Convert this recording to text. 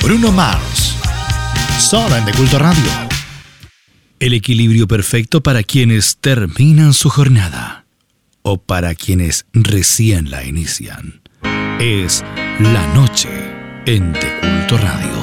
Bruno Mars, solo en De Culto Radio. El equilibrio perfecto para quienes terminan su jornada o para quienes recién la inician. Es la noche en De Culto Radio.